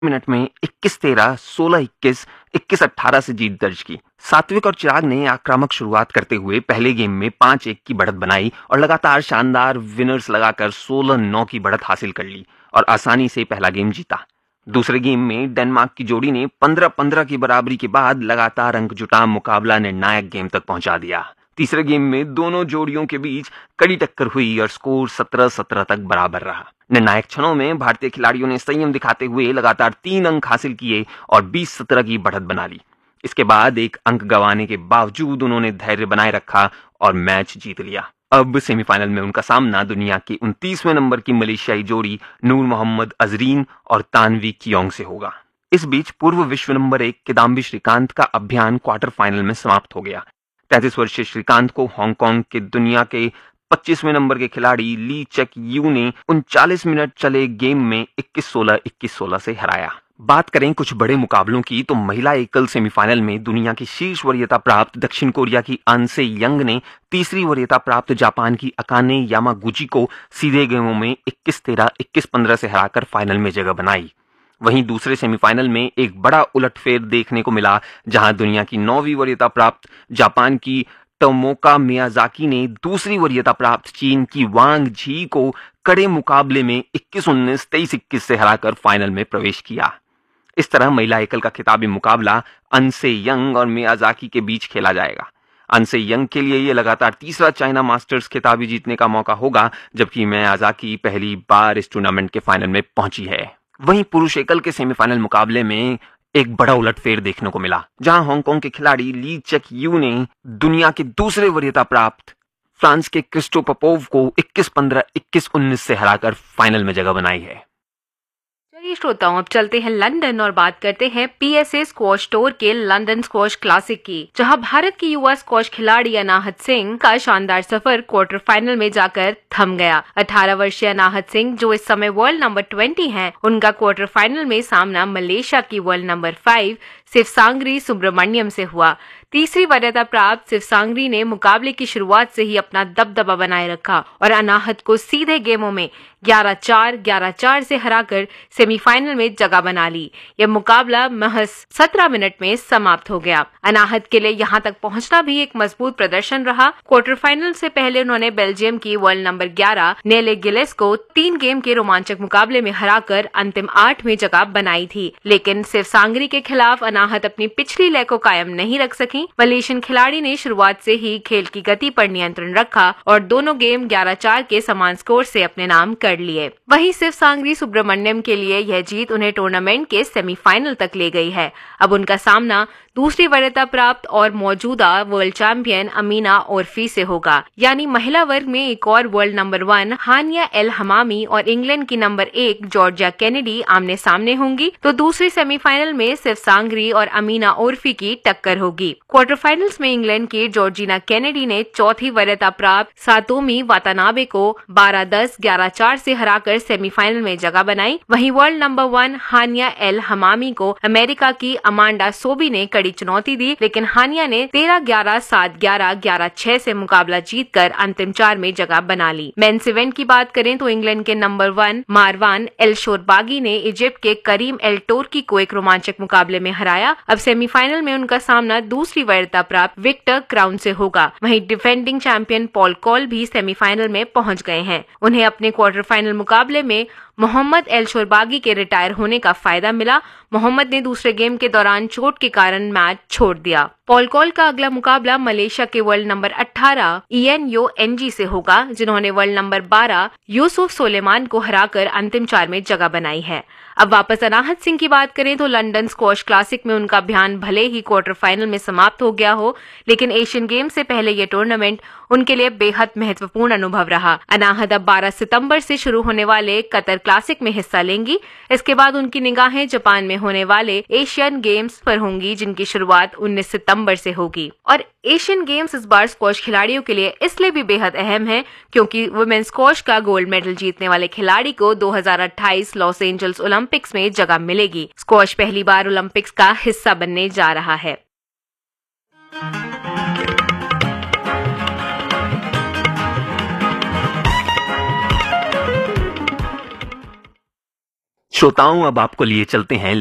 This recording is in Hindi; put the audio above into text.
मिनट में 21-13, 16-21, 21-18 से जीत दर्ज की। सात्विक और चिराग ने आक्रामक शुरुआत करते हुए पहले गेम में 5-1 की बढ़त बनाई और लगातार शानदार विनर्स लगाकर 16-9 की बढ़त हासिल कर ली और आसानी से पहला गेम जीता। दूसरे गेम में डेनमार्क की जोड़ी ने 15-15 की बराबरी के बाद लगातार अंक जुटा मुकाबला निर्णायक गेम तक पहुंचा दिया। तीसरे गेम में दोनों जोड़ियों के बीच कड़ी टक्कर हुई और स्कोर 17-17 तक बराबर रहा। निर्णायक क्षणों में भारतीय खिलाड़ियों ने संयम दिखाते हुए लगातार 3 अंक हासिल किए और 20-17 की बढ़त बना ली। इसके बाद एक अंक गंवाने के बावजूद उन्होंने धैर्य बनाए रखा और मैच जीत लिया। अब सेमीफाइनल में उनका सामना दुनिया की 29वें नंबर की मलेशियाई जोड़ी नूर मोहम्मद अजरीन और तानवी कियोंग से होगा। इस बीच पूर्व विश्व नंबर 1 किदाम्बी श्रीकांत का अभियान क्वार्टर फाइनल में समाप्त हो गया। 33 वर्षीय श्रीकांत को हांगकांग के दुनिया के 25वें नंबर के खिलाड़ी ली चेक यू ने 39 मिनट चले गेम में 21-16, 21-16 से हराया। बात करें कुछ बड़े मुकाबलों की तो महिला एकल सेमीफाइनल में दुनिया की शीर्ष वरीयता प्राप्त दक्षिण कोरिया की अनसे यंग ने तीसरी वरीयता प्राप्त जापान की अकाने यामागुची को सीधे गेमों में 21-13, 21-15 से हराकर फाइनल में जगह बनाई। वहीं दूसरे सेमीफाइनल में एक बड़ा उलटफेर देखने को मिला, जहां दुनिया की 9वीं वरीयता प्राप्त जापान की टोमोका मियाजाकी ने दूसरी वरीयता प्राप्त चीन की वांग झी को कड़े मुकाबले में 21-19, 23-21 से हराकर फाइनल में प्रवेश किया। इस तरह महिला एकल का खिताबी मुकाबला अनसे यंग और मियाजाकी के बीच खेला जाएगा। अनसे यंग के लिए यह लगातार तीसरा चाइना मास्टर्स खिताबी जीतने का मौका होगा, जबकि मियाजाकी पहली बार इस टूर्नामेंट के फाइनल में पहुंची है। वहीं पुरुष एकल के सेमीफाइनल मुकाबले में एक बड़ा उलटफेर देखने को मिला, जहां हांगकांग के खिलाड़ी ली चेक यू ने दुनिया के दूसरे वरीयता प्राप्त फ्रांस के क्रिस्टो पपोव को 21-15, 21-19 से हराकर फाइनल में जगह बनाई है। चलिए श्रोताओं, अब चलते हैं लंदन और बात करते हैं पीएसए स्क्वॉश टूर के लंदन स्क्वॉश क्लासिक की, जहां भारत की युवा स्क्वॉश खिलाड़ी अनाहत सिंह का शानदार सफर क्वार्टर फाइनल में जाकर थम गया। 18 वर्षीय अनाहत सिंह, जो इस समय वर्ल्ड नंबर 20 हैं, उनका क्वार्टर फाइनल में सामना मलेशिया की वर्ल्ड नंबर 5 शिवसांगरी सुब्रमण्यम से हुआ। तीसरी वरीयता प्राप्त शिवसांगरी ने मुकाबले की शुरुआत से ही अपना दबदबा बनाए रखा और अनाहत को सीधे गेमों में 11-4, 11-4 से हराकर सेमीफाइनल में जगह बना ली। यह मुकाबला महज 17 मिनट में समाप्त हो गया। अनाहत के लिए यहां तक पहुंचना भी एक मजबूत प्रदर्शन रहा। क्वार्टर फाइनल से पहले उन्होंने बेल्जियम की वर्ल्ड नंबर 11 नेले गिलेस को 3 गेम के रोमांचक मुकाबले में हराकर अंतिम 8 में जगह बनाई थी, लेकिन शिवसांगरी के खिलाफ अनाहत अपनी पिछली लय को कायम नहीं रख सकी। मलेशियन खिलाड़ी ने शुरुआत से ही खेल की गति पर नियंत्रण रखा और दोनों गेम 11-4 के समान स्कोर से अपने नाम कर लिए। वहीं शिवसांगरी सुब्रमण्यम के लिए यह जीत उन्हें टूर्नामेंट के सेमीफाइनल तक ले गई है। अब उनका सामना दूसरी वरीयता प्राप्त और मौजूदा वर्ल्ड चैंपियन अमीना ओरफी से होगा। यानी महिला वर्ग में एक और वर्ल्ड नंबर 1 हानिया एल हमामी और इंग्लैंड की नंबर 1 जॉर्जिया केनेडी आमने सामने होंगी, तो दूसरे सेमीफाइनल में शिवसांगरी और अमीना ओरफी की टक्कर होगी। क्वार्टर फाइनल्स में इंग्लैंड की जॉर्जिना केनेडी ने चौथी वरीयता प्राप्त सातोमी वातानाबे को 12-10, 11-4 से हराकर सेमीफाइनल में जगह बनाई। वहीं वर्ल्ड नंबर 1 हानिया एल हमामी को अमेरिका की अमांडा सोबी ने कड़ी चुनौती दी, लेकिन हानिया ने 13-11, 7-11, 11-6 से मुकाबला जीतकर अंतिम 4 में जगह बना ली। मेंस इवेंट की बात करें तो इंग्लैंड के नंबर 1 मारवान एल शोरबागी ने इजिप्ट के करीम एल टोर्की को एक रोमांचक मुकाबले में हराया। अब सेमीफाइनल में उनका सामना दूसरी वरीयता प्राप्त विक्टर क्राउन से होगा। वहीं डिफेंडिंग चैंपियन पॉल कॉल भी सेमीफाइनल में पहुंच गए हैं। उन्हें अपने क्वार्टर फाइनल मुकाबले में मोहम्मद एल शोरबागी के रिटायर होने का फायदा मिला। मोहम्मद ने दूसरे गेम के दौरान चोट के कारण मैच छोड़ दिया। पॉल कॉल का अगला मुकाबला मलेशिया के वर्ल्ड नंबर 18 ईएन यो एनजी से होगा, जिन्होंने वर्ल्ड नंबर 12 यूसुफ सोलेमान को हराकर अंतिम 4 में जगह बनाई है। अब वापस अनाहत सिंह की बात करें तो लंदन स्क्वॉश क्लासिक में उनका अभियान भले ही क्वार्टर फाइनल में समाप्त हो गया हो, लेकिन एशियन गेम से पहले ये टूर्नामेंट उनके लिए बेहद महत्वपूर्ण अनुभव रहा। अनाहत अब 12 सितंबर से शुरू होने वाले कतर क्लासिक में हिस्सा लेंगी। इसके बाद उनकी निगाहें जापान में होने वाले एशियन गेम्स पर होंगी, जिनकी शुरुआत 19 सितंबर से होगी। और एशियन गेम्स इस बार स्क्वॉश खिलाड़ियों के लिए इसलिए भी बेहद अहम है क्योंकि वुमेन स्क्वॉश का गोल्ड मेडल जीतने वाले खिलाड़ी को 2028 लॉस एंजल्स ओलंपिक्स में जगह मिलेगी। स्क्वॉश पहली बार ओलंपिक्स का हिस्सा बनने जा रहा है। श्रोताओं, अब आपको लिए चलते हैं